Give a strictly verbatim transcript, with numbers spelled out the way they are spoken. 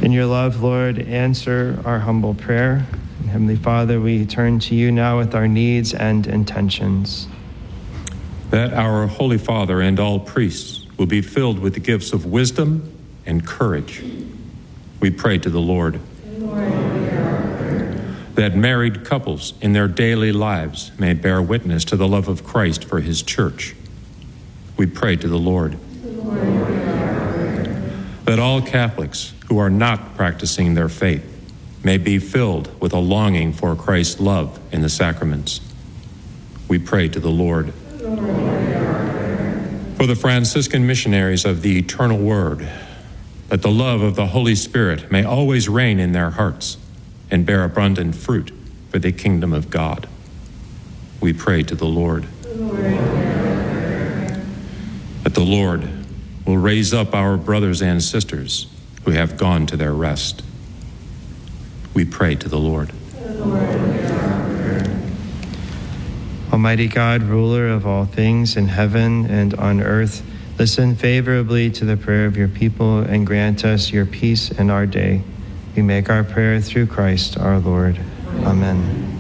In your love, Lord, answer our humble prayer. And Heavenly Father, we turn to you now with our needs and intentions. That our Holy Father and all priests will be filled with the gifts of wisdom and courage. We pray to the Lord. Lord, hear our prayer. That married couples in their daily lives may bear witness to the love of Christ for his church. We pray to the Lord. Lord, hear our prayer. That all Catholics who are not practicing their faith may be filled with a longing for Christ's love in the sacraments. We pray to the Lord. Lord, hear our prayer. For the Franciscan missionaries of the eternal Word, that the love of the Holy Spirit may always reign in their hearts and bear abundant fruit for the kingdom of God. We pray to the Lord. Lord, hear our prayer. That the Lord will raise up our brothers and sisters who have gone to their rest. We pray to the Lord. Lord, hear our prayer. Almighty God, ruler of all things in heaven and on earth, listen favorably to the prayer of your people and grant us your peace in our day. We make our prayer through Christ our Lord. Amen.